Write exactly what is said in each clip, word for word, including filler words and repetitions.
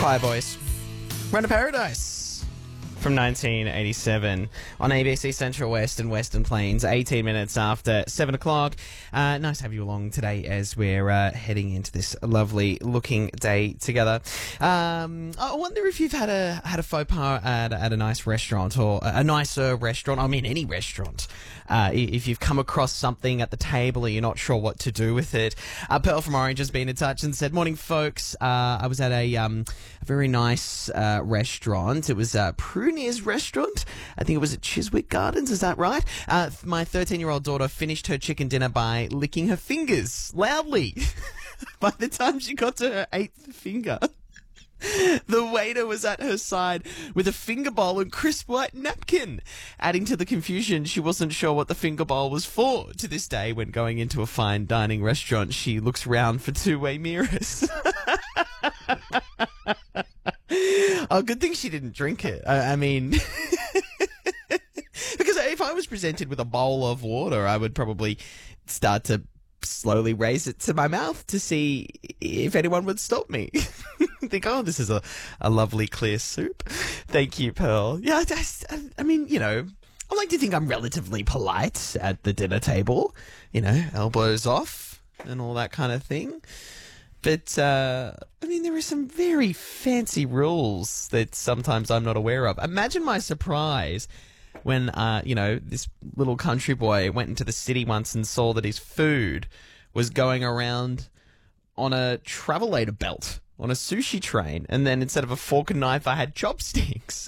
Choir Boys. Run to Paradise from nineteen eighty-seven on A B C Central West and Western Plains, eighteen minutes after seven o'clock. Uh, nice to have you along today as we're uh, heading into this lovely looking day together. Um, I wonder if you've had a had a faux pas at, at a nice restaurant or a nicer restaurant. I mean, any restaurant. Uh, if you've come across something at the table and you're not sure what to do with it. Uh, Pearl from Orange has been in touch and said, morning, folks. Uh, I was at a, um, a very nice uh, restaurant. It was a Prunier's restaurant. I think it was at Chiswick Gardens. Is that right? Uh, my thirteen-year-old daughter finished her chicken dinner by licking her fingers loudly. By the time she got to her eighth finger, the waiter was at her side with a finger bowl and crisp white napkin. Adding to the confusion, she wasn't sure what the finger bowl was for. To this day, when going into a fine dining restaurant, she looks round for two-way mirrors. Oh, good thing she didn't drink it. I, I mean... Because if I was presented with a bowl of water, I would probably start to slowly raise it to my mouth to see if anyone would stop me. Think, oh, this is a, a lovely clear soup. Thank you, Pearl. Yeah, I, I mean, you know, I like to think I'm relatively polite at the dinner table. You know, elbows off and all that kind of thing. But, uh, I mean, there are some very fancy rules that sometimes I'm not aware of. Imagine my surprise when, uh, you know, this little country boy went into the city once and saw that his food was going around on a travelator belt, on a sushi train, and then instead of a fork and knife, I had chopsticks.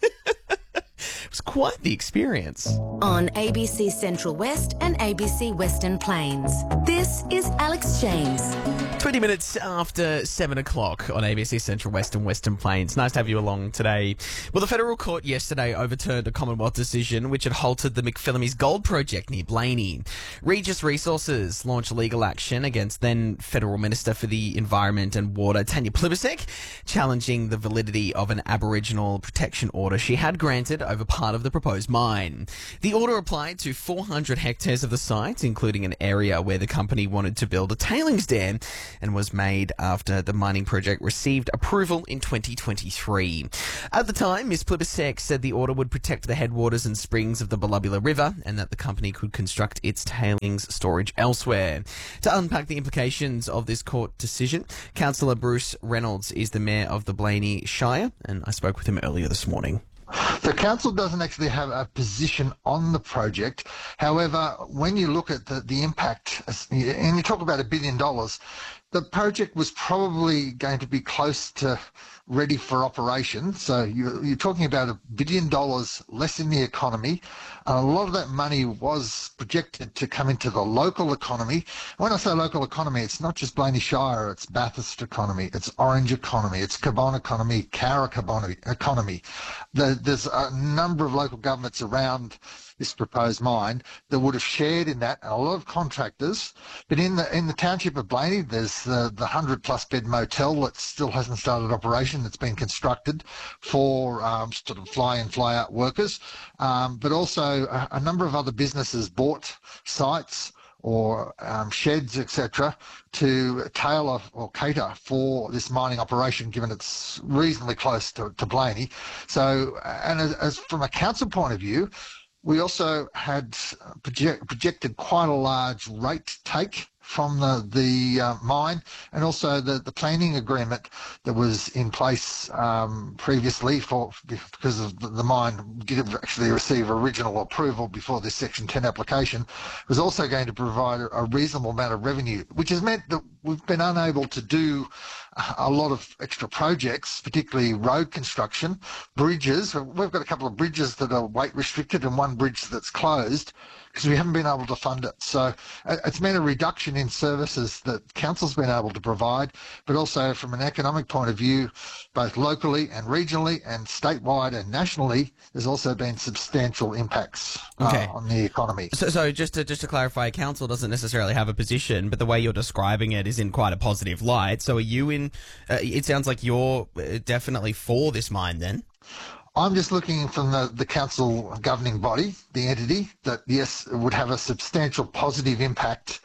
It was quite the experience. On A B C Central West and A B C Western Plains, this is Alex James. twenty minutes after seven o'clock on A B C Central West and Western Plains. Nice to have you along today. Well, the federal court yesterday overturned a Commonwealth decision which had halted the McPhillamys Gold Project near Blaney. Regis Resources launched legal action against then Federal Minister for the Environment and Water, Tanya Plibersek, challenging the validity of an Aboriginal protection order she had granted over part of the proposed mine. The order applied to four hundred hectares of the site, including an area where the company wanted to build a tailings dam, and was made after the mining project received approval in twenty twenty-three. At the time, Miz Plibersek said the order would protect the headwaters and springs of the Ballabula River and that the company could construct its tailings storage elsewhere. To unpack the implications of this court decision, Councillor Bruce Reynolds is the Mayor of the Blaney Shire, and I spoke with him earlier this morning. The council doesn't actually have a position on the project. However, when you look at the, the impact, and you talk about a billion dollars, the project was probably going to be close to ready for operation. So you're, you're talking about a billion dollars less in the economy. And a lot of that money was projected to come into the local economy. When I say local economy, it's not just Blaney Shire, it's Bathurst economy, it's Orange economy, it's Cabonne economy, Cowra Cabonne economy. The, there's a number of local governments around this proposed mine that would have shared in that, and a lot of contractors. But in the in the township of Blaney, there's the, the one hundred plus bed motel that still hasn't started operation, that's been constructed for um, sort of fly-in, fly-out workers. Um, but also a, a number of other businesses bought sites or um, sheds, et cetera, to tailor or cater for this mining operation, given it's reasonably close to, to Blaney. So, and as, as from a council point of view, we also had project, projected quite a large rate take from the, the uh, mine, and also the, the planning agreement that was in place um, previously for because of the, the mine did actually receive original approval before this Section ten application, was also going to provide a, a reasonable amount of revenue, which has meant that we've been unable to do a lot of extra projects, particularly road construction, bridges. We've got a couple of bridges that are weight restricted and one bridge that's closed because we haven't been able to fund it. So it's meant a reduction in services that council's been able to provide, but also from an economic point of view, both locally and regionally and statewide and nationally, there's also been substantial impacts uh, okay. on the economy. So, so just to just to clarify, council doesn't necessarily have a position, but the way you're describing it is in quite a positive light. So are you in, uh, it sounds like you're definitely for this mine then? I'm just looking from the, the council governing body, the entity, that yes, it would have a substantial positive impact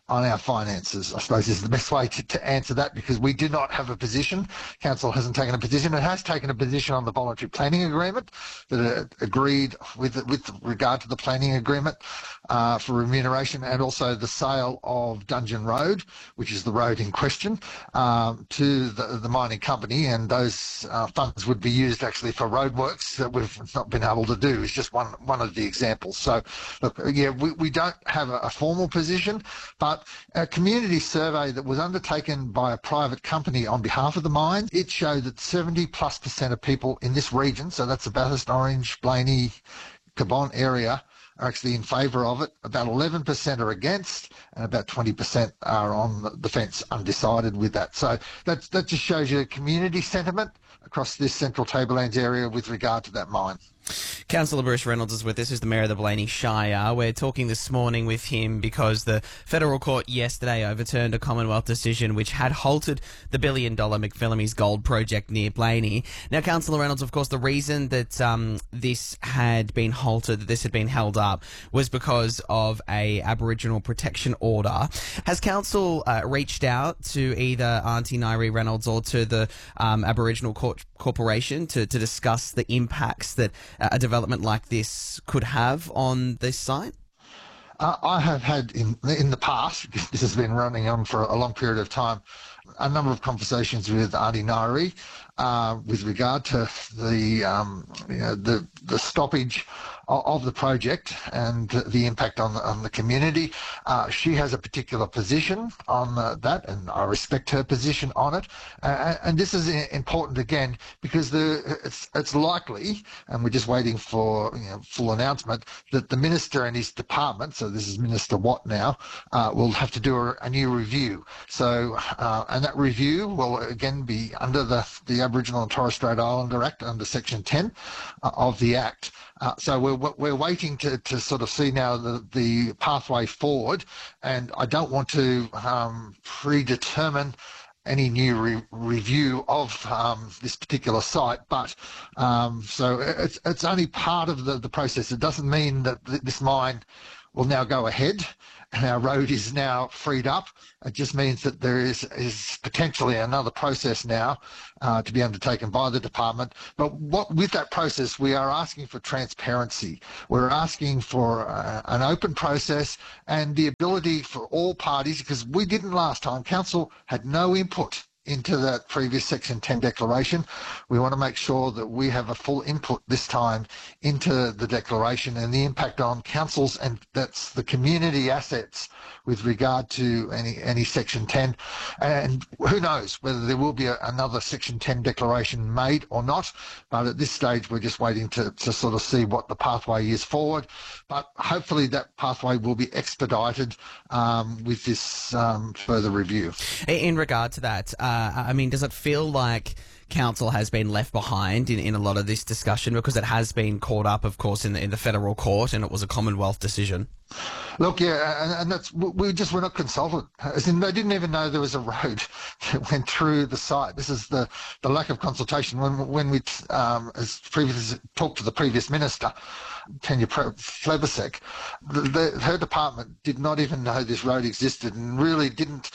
on our finances, I suppose, is the best way to, to answer that, because we do not have a position. Council hasn't taken a position. It has taken a position on the voluntary planning agreement that it agreed with with regard to the planning agreement uh, for remuneration, and also the sale of Dungeon Road, which is the road in question, um, to the, the mining company, and those uh, funds would be used actually for roadworks that we've not been able to do. It's just one one of the examples. So, look, yeah, we, we don't have a, a formal position, but a community survey that was undertaken by a private company on behalf of the mine, it showed that seventy plus percent of people in this region, so that's the Bathurst, Orange, Blaney, Cabon area, are actually in favour of it. About eleven percent are against, and about twenty percent are on the fence, undecided with that. So that, that just shows you the community sentiment across this Central Tablelands area with regard to that mine. Councillor Bruce Reynolds is with us, who's the Mayor of the Blaney Shire. We're talking this morning with him because the federal court yesterday overturned a Commonwealth decision which had halted the billion dollar McPhillamys Gold Project near Blaney. Now, Councillor Reynolds, of course, the reason that um, this had been halted, that this had been held up, was because of a Aboriginal protection order. Has Council uh, reached out to either Auntie Nairi Reynolds or to the um, Aboriginal Court Corporation to, to discuss the impacts that a development like this could have on this site? Uh, I have had in in the past, because this has been running on for a long period of time, a number of conversations with Auntie Nairi uh, with regard to the um, you know, the the stoppage of, of the project and the impact on the, on the community. Uh, she has a particular position on uh, that, and I respect her position on it. Uh, and this is important again because the it's it's likely, and we're just waiting for you know, full announcement, that the minister and his department, so this is Minister Watt now, uh, will have to do a, a new review. So, uh, and that review will again be under the, the Aboriginal and Torres Strait Islander Act, under Section ten uh, of the Act. Uh, so we're we're waiting to, to sort of see now the, the pathway forward, and I don't want to um, predetermine any new re- review of um, this particular site, but um, so it's it's only part of the, the process. It doesn't mean that th- this mine will now go ahead and our road is now freed up. It just means that there is, is potentially another process now uh, to be undertaken by the department. But what, with that process, we are asking for transparency. We're asking for uh, an open process and the ability for all parties, because we didn't last time. Council had no input into that previous Section ten declaration. We want to make sure that we have a full input this time into the declaration and the impact on councils, and that's the community assets with regard to any any Section ten. And who knows whether there will be a, another Section ten declaration made or not, but at this stage we're just waiting to, to sort of see what the pathway is forward. But hopefully that pathway will be expedited um, with this um, further review. In regard to that, uh, I mean, does it feel like Council has been left behind in, in a lot of this discussion, because it has been caught up, of course, in the, in the federal court, and it was a Commonwealth decision? Look, yeah, and, and that's we just were not consulted. As in, they didn't even know there was a road that went through the site. This is the, the lack of consultation. When when we um, as previously talked to the previous minister, Tanya Flebisek, the, the, her department did not even know this road existed and really didn't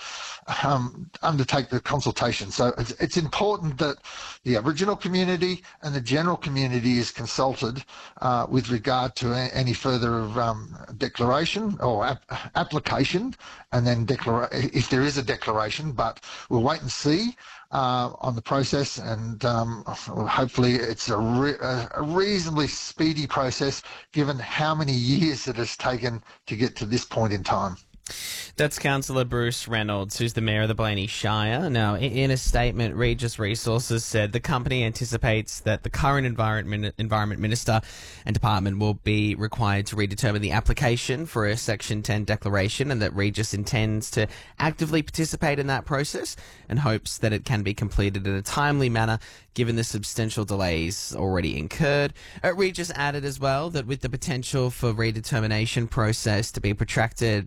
um, undertake the consultation. So it's, it's important that the Aboriginal community and the general community is consulted uh, with regard to a, any further um, declaration or ap- application, and then declara- if there is a declaration. But we'll wait and see uh, on the process, and um, hopefully it's a, re- a reasonably speedy process given how many years it has taken to get to this point in time. That's Councillor Bruce Reynolds, who's the Mayor of the Blaney Shire. Now, in a statement, Regis Resources said the company anticipates that the current Environment Environment Minister and Department will be required to redetermine the application for a Section ten declaration, and that Regis intends to actively participate in that process and hopes that it can be completed in a timely manner given the substantial delays already incurred. Uh, Regis added as well that with the potential for redetermination process to be protracted or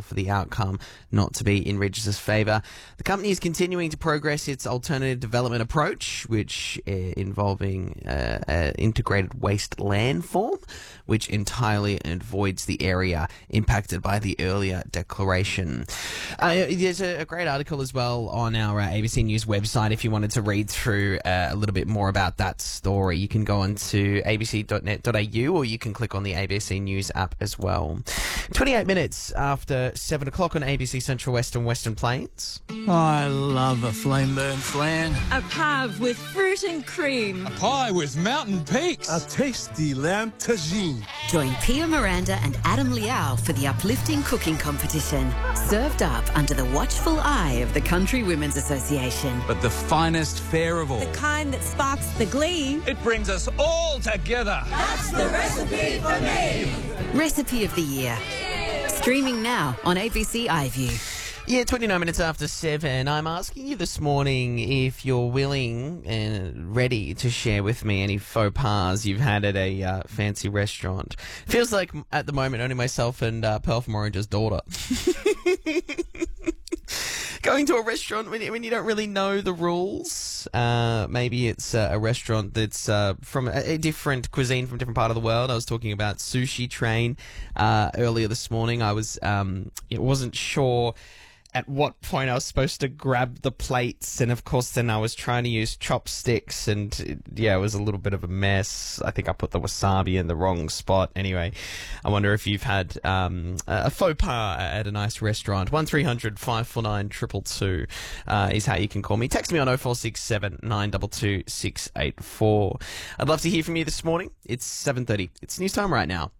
for the outcome not to be in Regis's favour. The company is continuing to progress its alternative development approach, which uh, involving uh, uh, integrated waste landform, which entirely avoids the area impacted by the earlier declaration. Uh, there's a, a great article as well on our uh, A B C News website if you wanted to read through uh, a little bit more about that story. You can go on to a b c dot net dot a u or you can click on the A B C News app as well. twenty-eight minutes after seven o'clock on A B C Central West and Western Plains. I love a flame burn flan. A pave with fruit and cream. A pie with mountain peaks. A tasty lamb tagine. Join Pia Miranda and Adam Liao for the uplifting cooking competition. Served up under the watchful eye of the Country Women's Association. But the finest fare of all. The kind that sparks the glee. It brings us all together. That's the recipe for me. Recipe of the Year. Streaming now on A B C iView. Yeah, twenty-nine minutes after seven. I'm asking you this morning if you're willing and ready to share with me any faux pas you've had at a uh, fancy restaurant. Feels like at the moment only myself and uh, Pearl from Orange's daughter. Going to a restaurant when, when you don't really know the rules. Uh, maybe it's uh, a restaurant that's uh, from a, a different cuisine from a different part of the world. I was talking about Sushi Train uh, earlier this morning. I was um, it wasn't sure at what point I was supposed to grab the plates, and of course then I was trying to use chopsticks, and it, yeah, it was a little bit of a mess. I think I put the wasabi in the wrong spot. Anyway, I wonder if you've had um, a faux pas at a nice restaurant. one three hundred five four nine two two two uh, is how you can call me. Text me on oh four six seven nine two two six eight four. I'd love to hear from you this morning. It's seven thirty. It's news time right now.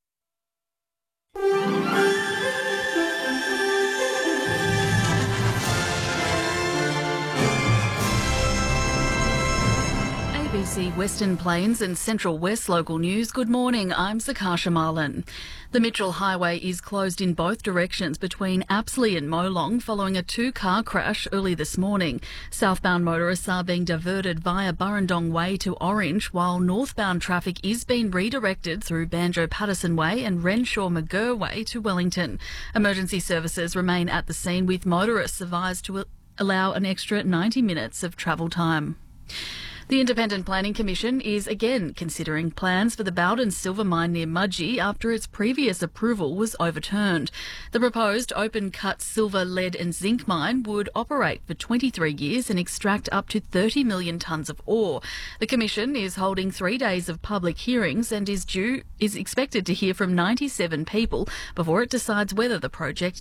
A B C Western Plains and Central West local news. Good morning, I'm Zakasha Marlin. The Mitchell Highway is closed in both directions between Apsley and Molong following a two-car crash early this morning. Southbound motorists are being diverted via Burrendong Way to Orange, while northbound traffic is being redirected through Banjo Patterson Way and Renshaw McGurr Way to Wellington. Emergency services remain at the scene, with motorists advised to allow an extra ninety minutes of travel time. The Independent Planning Commission is again considering plans for the Bowden silver mine near Mudgee after its previous approval was overturned. The proposed open-cut silver, lead and zinc mine would operate for twenty-three years and extract up to thirty million tonnes of ore. The Commission is holding three days of public hearings and is due is expected to hear from ninety-seven people before it decides whether the project